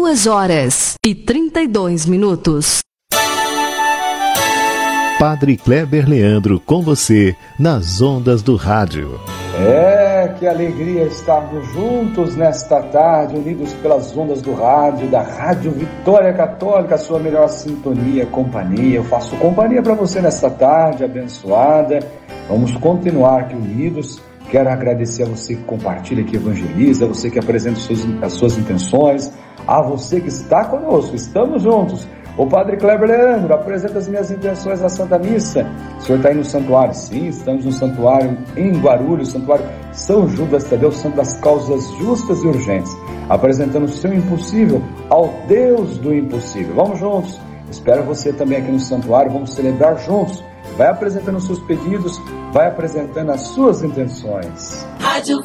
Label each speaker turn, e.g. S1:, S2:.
S1: 2h32.
S2: Padre Kleber Leandro com você nas ondas do rádio.
S3: Que alegria estarmos juntos nesta tarde, unidos pelas ondas do rádio, da Rádio Vitória Católica, a sua melhor sintonia, companhia. Eu faço companhia para você nesta tarde abençoada. Vamos continuar aqui unidos. Quero agradecer a você que compartilha, que evangeliza, a você que apresenta as suas intenções, a você que está conosco. Estamos juntos. O Padre Kleber Leandro apresenta as minhas intenções na Santa Missa. O senhor está aí no santuário? Sim, estamos no santuário em Guarulhos, santuário São Judas Tadeu, santo das causas justas e urgentes, apresentando o seu impossível ao Deus do impossível. Vamos juntos. Espero você também aqui no santuário, vamos celebrar juntos. Vai apresentando os seus pedidos, vai apresentando as suas intenções.
S4: Rádio